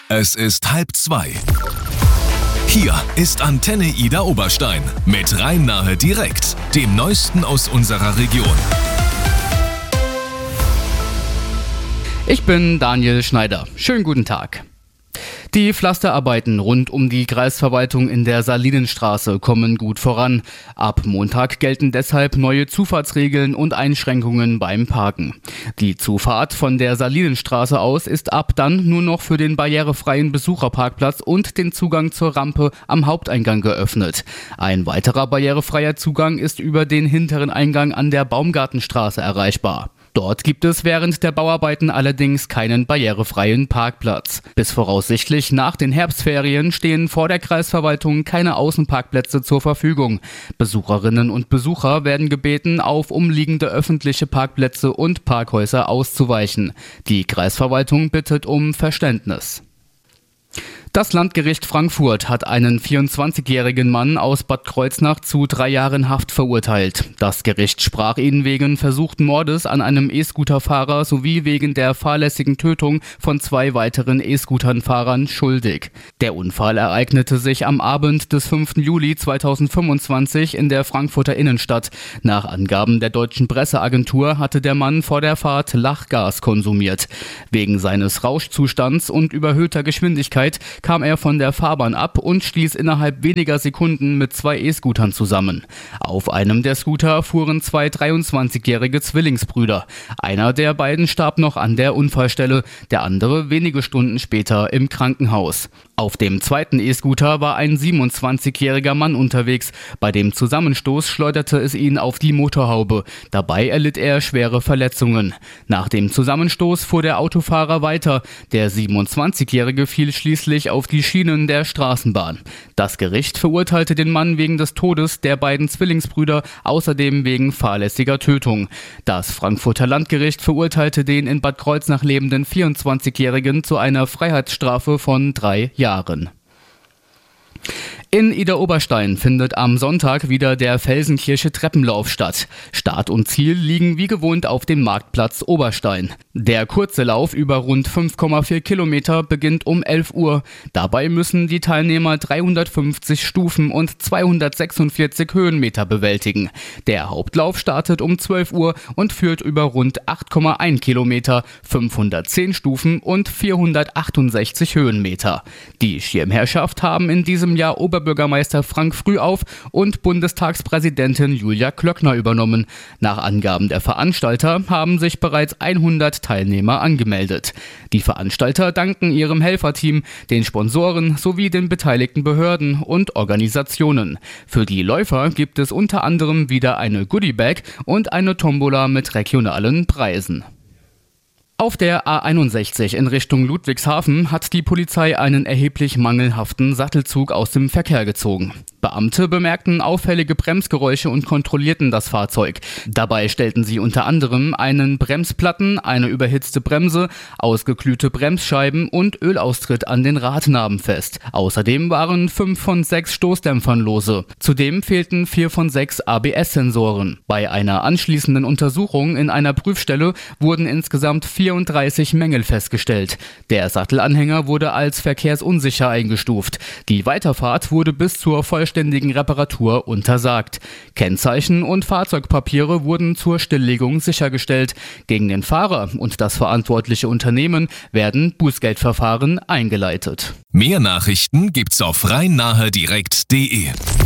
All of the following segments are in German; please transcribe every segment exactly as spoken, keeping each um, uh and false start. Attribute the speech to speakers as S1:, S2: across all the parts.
S1: Es ist halb zwei. Hier ist Antenne Ida Oberstein mit Rhein-Nahe direkt, dem Neuesten aus unserer Region.
S2: Ich bin Daniel Schneider. Schönen guten Tag. Die Pflasterarbeiten rund um die Kreisverwaltung in der Salinenstraße kommen gut voran. Ab Montag gelten deshalb neue Zufahrtsregeln und Einschränkungen beim Parken. Die Zufahrt von der Salinenstraße aus ist ab dann nur noch für den barrierefreien Besucherparkplatz und den Zugang zur Rampe am Haupteingang geöffnet. Ein weiterer barrierefreier Zugang ist über den hinteren Eingang an der Baumgartenstraße erreichbar. Dort gibt es während der Bauarbeiten allerdings keinen barrierefreien Parkplatz. Bis voraussichtlich nach den Herbstferien stehen vor der Kreisverwaltung keine Außenparkplätze zur Verfügung. Besucherinnen und Besucher werden gebeten, auf umliegende öffentliche Parkplätze und Parkhäuser auszuweichen. Die Kreisverwaltung bittet um Verständnis. Das Landgericht Frankfurt hat einen vierundzwanzigjährigen Mann aus Bad Kreuznach zu drei Jahren Haft verurteilt. Das Gericht sprach ihn wegen versuchten Mordes an einem E-Scooter-Fahrer sowie wegen der fahrlässigen Tötung von zwei weiteren E-Scootern-Fahrern schuldig. Der Unfall ereignete sich am Abend des fünften Juli zweitausendfünfundzwanzig in der Frankfurter Innenstadt. Nach Angaben der deutschen Presseagentur hatte der Mann vor der Fahrt Lachgas konsumiert. Wegen seines Rauschzustands und überhöhter Geschwindigkeit kam er von der Fahrbahn ab und stieß innerhalb weniger Sekunden mit zwei E-Scootern zusammen. Auf einem der Scooter fuhren zwei dreiundzwanzigjährige Zwillingsbrüder. Einer der beiden starb noch an der Unfallstelle, der andere wenige Stunden später im Krankenhaus. Auf dem zweiten E-Scooter war ein siebenundzwanzigjähriger Mann unterwegs. Bei dem Zusammenstoß schleuderte es ihn auf die Motorhaube. Dabei erlitt er schwere Verletzungen. Nach dem Zusammenstoß fuhr der Autofahrer weiter. Der siebenundzwanzigjährige fiel schließlich auf die Schienen der Straßenbahn. Das Gericht verurteilte den Mann wegen des Todes der beiden Zwillingsbrüder, außerdem wegen fahrlässiger Tötung. Das Frankfurter Landgericht verurteilte den in Bad Kreuznach lebenden vierundzwanzigjährigen zu einer Freiheitsstrafe von drei Jahren. In Ida Oberstein findet am Sonntag wieder der Felsenkirche Treppenlauf statt. Start und Ziel liegen wie gewohnt auf dem Marktplatz Oberstein. Der kurze Lauf über rund fünf Komma vier Kilometer beginnt um elf Uhr. Dabei müssen die Teilnehmer dreihundertfünfzig Stufen und zweihundertsechsundvierzig Höhenmeter bewältigen. Der Hauptlauf startet um zwölf Uhr und führt über rund acht Komma eins Kilometer, fünfhundertzehn Stufen und vierhundertachtundsechzig Höhenmeter. Die Schirmherrschaft haben in diesem Jahr Oberbürgermeister Frank Frühauf und Bundestagspräsidentin Julia Klöckner übernommen. Nach Angaben der Veranstalter haben sich bereits hundert Teilnehmer angemeldet. Die Veranstalter danken ihrem Helferteam, den Sponsoren sowie den beteiligten Behörden und Organisationen. Für die Läufer gibt es unter anderem wieder eine Goodiebag und eine Tombola mit regionalen Preisen. Auf der A einundsechzig in Richtung Ludwigshafen hat die Polizei einen erheblich mangelhaften Sattelzug aus dem Verkehr gezogen. Beamte bemerkten auffällige Bremsgeräusche und kontrollierten das Fahrzeug. Dabei stellten sie unter anderem einen Bremsplatten, eine überhitzte Bremse, ausgeglühte Bremsscheiben und Ölaustritt an den Radnaben fest. Außerdem waren fünf von sechs Stoßdämpfern lose. Zudem fehlten vier von sechs A B S-Sensoren. Bei einer anschließenden Untersuchung in einer Prüfstelle wurden insgesamt vierunddreißig Mängel festgestellt. Der Sattelanhänger wurde als verkehrsunsicher eingestuft. Die Weiterfahrt wurde bis zur vollständigen Reparatur untersagt. Kennzeichen und Fahrzeugpapiere wurden zur Stilllegung sichergestellt. Gegen den Fahrer und das verantwortliche Unternehmen werden Bußgeldverfahren eingeleitet.
S1: Mehr Nachrichten gibt's auf rhein-nahe direkt punkt de.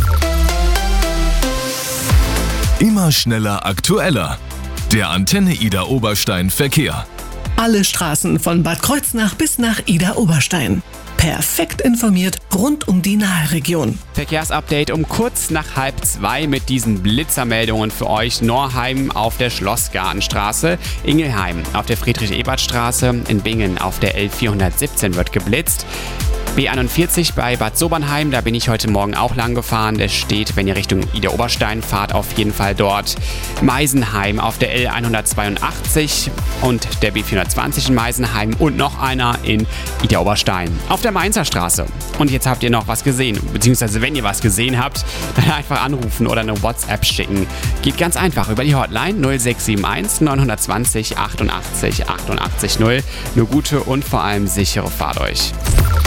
S1: Immer schneller, aktueller. Der Antenne Ida Oberstein Verkehr.
S3: Alle Straßen von Bad Kreuznach bis nach Ida Oberstein. Perfekt informiert rund um die Nahe-Region.
S4: Verkehrsupdate um kurz nach halb zwei mit diesen Blitzermeldungen für euch. Norheim auf der Schlossgartenstraße, Ingelheim auf der Friedrich-Ebert-Straße, in Bingen auf der L vierhundertsiebzehn wird geblitzt. B einundvierzig bei Bad Sobernheim, da bin ich heute Morgen auch lang gefahren. Der steht, wenn ihr Richtung Ida Oberstein fahrt, auf jeden Fall dort. Meisenheim auf der L hundertzweiundachtzig und der B vierhundertzwanzig in Meisenheim und noch einer in Ida Oberstein auf der Mainzer Straße. Und jetzt habt ihr noch was gesehen, beziehungsweise wenn ihr was gesehen habt, dann einfach anrufen oder eine WhatsApp schicken. Geht ganz einfach über die Hotline null sechs sieben eins neun zwei null achtundachtzig achtundachtzig null. Eine gute und vor allem sichere Fahrt euch.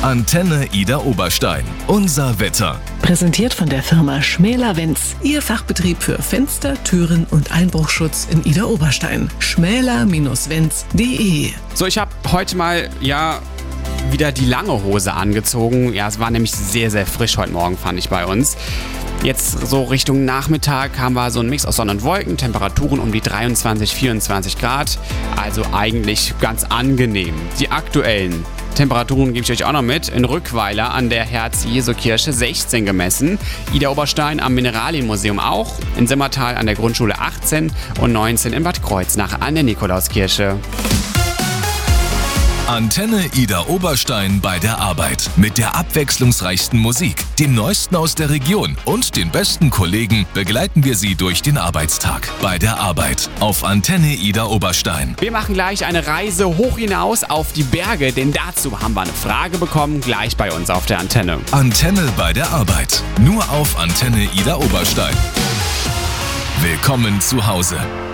S1: Antenne Ida Oberstein. Unser Wetter.
S3: Präsentiert von der Firma Schmäler-Wenz. Ihr Fachbetrieb für Fenster, Türen und Einbruchschutz in Ida Oberstein. schmäler Bindestrich wenz punkt de.
S4: So, ich habe heute mal, ja, wieder die lange Hose angezogen. Ja, es war nämlich sehr, sehr frisch heute Morgen, fand ich bei uns. Jetzt so Richtung Nachmittag haben wir so einen Mix aus Sonne und Wolken, Temperaturen um die dreiundzwanzig, vierundzwanzig Grad, also eigentlich ganz angenehm. Die aktuellen Temperaturen gebe ich euch auch noch mit. In Rückweiler an der Herz-Jesu-Kirche sechzehn gemessen, Ida Oberstein am Mineralienmuseum auch, in Simmertal an der Grundschule achtzehn und neunzehn in Bad Kreuznach an der Nikolauskirche.
S1: Antenne Ida Oberstein bei der Arbeit. Mit der abwechslungsreichsten Musik, dem Neuesten aus der Region und den besten Kollegen begleiten wir Sie durch den Arbeitstag. Bei der Arbeit auf Antenne Ida Oberstein.
S4: Wir machen gleich eine Reise hoch hinaus auf die Berge, denn dazu haben wir eine Frage bekommen, gleich bei uns auf der Antenne.
S1: Antenne bei der Arbeit. Nur auf Antenne Ida Oberstein. Willkommen zu Hause.